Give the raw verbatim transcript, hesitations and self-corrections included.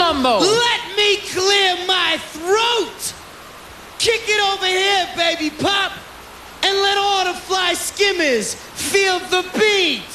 gumbo. Let me clear my throat. Kick it over here, baby pop, and let all the fly skimmers feel the beat.